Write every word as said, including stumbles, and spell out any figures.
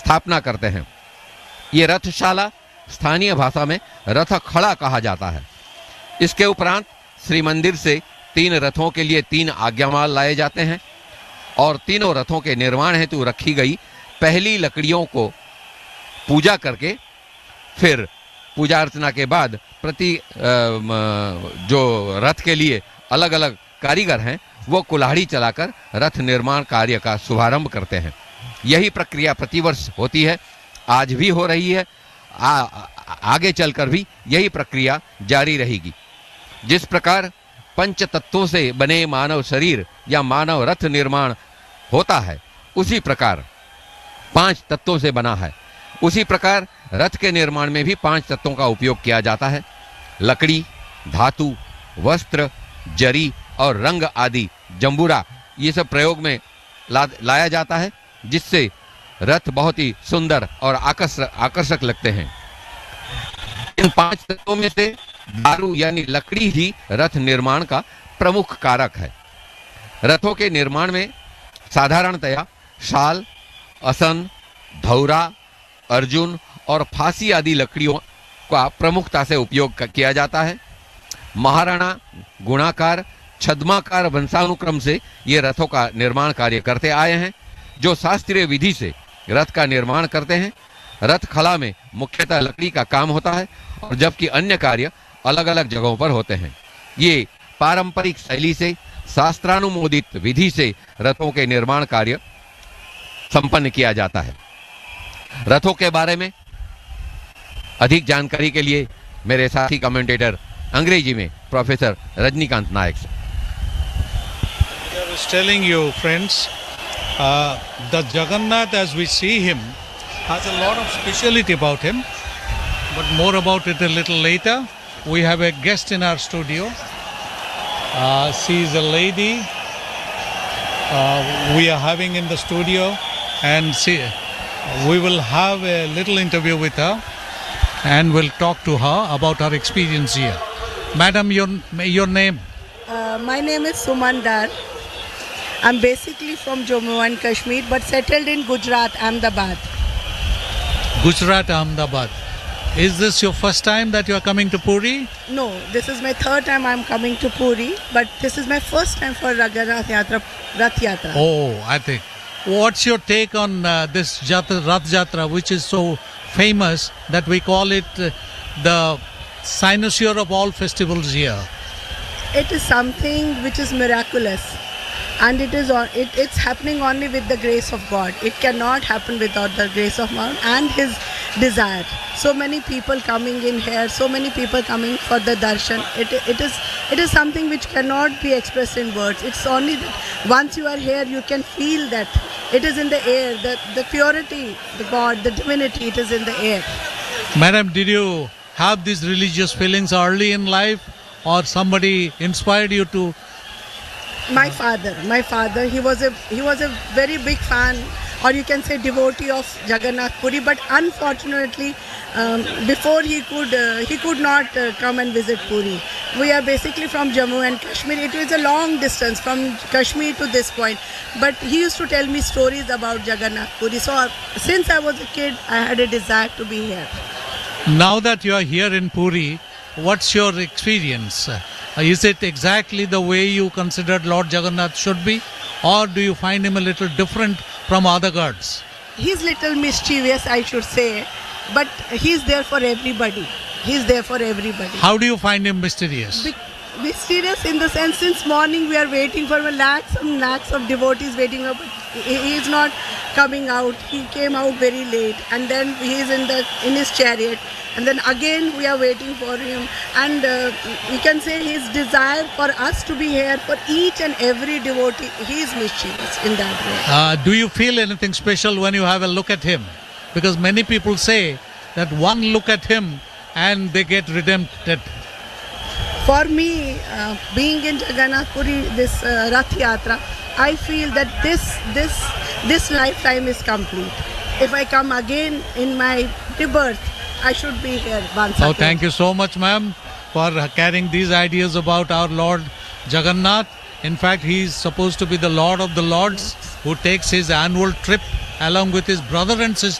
स्थापना करते हैं। ये रथशाला स्थानीय भाषा में रथ खड़ा कहा जाता है। इसके उपरांत श्री मंदिर से तीन रथों के लिए तीन आज्ञामाल लाए जाते हैं और तीनों रथों के निर्माण हेतु रखी गई पहली लकड़ियों को पूजा करके फिर पूजा अर्चना के बाद प्रति जो रथ के लिए अलग अलग कारीगर हैं वो कुल्हाड़ी चलाकर रथ निर्माण कार्य का शुभारंभ करते हैं। यही प्रक्रिया प्रतिवर्ष होती है, आज भी हो रही है, आ, आगे चलकर भी यही प्रक्रिया जारी रहेगी। जिस प्रकार पंच तत्वों से बने मानव शरीर या मानव रथ निर्माण होता है, उसी प्रकार पांच तत्वों से बना है। उसी प्रकार रथ के निर्माण में भी पांच तत्वों का उपयोग किया जाता है। लकड़ी, धातु, वस्त्र, जरी और रंग आदि जंबूरा, ये सब प्रयोग में ला, लाया जाता है, जिससे रथ बहुत ही सुंदर और आकर्षक आकर्षक लगते हैं। इन पांच तत्वों में से दारू यानी लकड़ी ही रथ निर्माण का प्रमुख कारक है। रथों के निर्माण में साधारणतया शाल, असन, धौरा, अर्जुन और फांसी आदि लकड़ियों का प्रमुखता से उपयोग किया जाता है। महाराणा गुणाकार, छद्माकार वंशानुक्रम से ये रथों का निर्माण कार्य करते आए हैं, जो शास्त्रीय विधि से रथ का निर्माण करते हैं। रथ खला में मुख्यतः लकड़ी का काम होता है और जबकि अन्य कार्य अलग अलग जगहों पर होते हैं। ये पारंपरिक शैली से शास्त्रानुमोदित विधि से रथों के निर्माण कार्य संपन्न किया जाता है। रथों के बारे में अधिक जानकारी के लिए मेरे साथी कमेंटेटर अंग्रेजी में प्रोफेसर रजनीकांत नायक से। I was telling you, friends, uh, the Jagannath as we see him has a lot of speciality about him, but more about it a little later. We have a guest in our studio. Uh, she is a lady uh, we are having in the studio, and she, we will have a little interview with her and we'll talk to her about her experience here. Madam, your, your name? Uh, my name is Suman Dar. I'm basically from Jammu and Kashmir but settled in Gujarat, Ahmedabad. Gujarat, Ahmedabad. Is this your first time that you are coming to Puri? No, this is my third time I'm coming to Puri, but this is my first time for Raghunath Yatra, Rath Yatra. Oh, I think. What's your take on uh, this Jatra, Rath Yatra, which is so famous that we call it uh, the cynosure of all festivals here? It is something which is miraculous, and it is on, it, it's happening only with the grace of God. It cannot happen without the grace of God and His desire. So many people coming in here, so many people coming for the darshan. It, it is it is something which cannot be expressed in words. It's only that once you are here, you can feel that it is in the air, the, the purity, the God, the divinity, it is in the air. Madam, did you have these religious feelings early in life, or somebody inspired you to? My father, my father, he was a he was a very big fan, or you can say devotee of Jagannath Puri. But unfortunately, um, before he could uh, he could not uh, come and visit Puri. We are basically from Jammu and Kashmir. It was a long distance from Kashmir to this point. But he used to tell me stories about Jagannath Puri. So uh, since I was a kid, I had a desire to be here. Now that you are here in Puri, what's your experience? Uh, is it exactly the way you considered Lord Jagannath should be, or do you find him a little different from other gods? He's little mischievous, I should say, but he's there for everybody. He's there for everybody. How do you find him mysterious? Be- mysterious in the sense, since morning we are waiting for lakhs and lakhs of devotees waiting up. He, he is not coming out. He came out very late, and then he is in the in his chariot. And then again we are waiting for him, and uh, we can say his desire for us to be here, for each and every devotee, he is mischievous in that way. Uh, do you feel anything special when you have a look at him? Because many people say that one look at him and they get redempted. For me, uh, being in Jagannath Puri, this uh, Rath Yatra, I feel that this this this lifetime is complete. If I come again in my rebirth, I should be here once again. Oh, again. thank you so much, ma'am, for carrying these ideas about our Lord Jagannath. In fact, he is supposed to be the Lord of the Lords, who takes his annual trip along with his brother and sister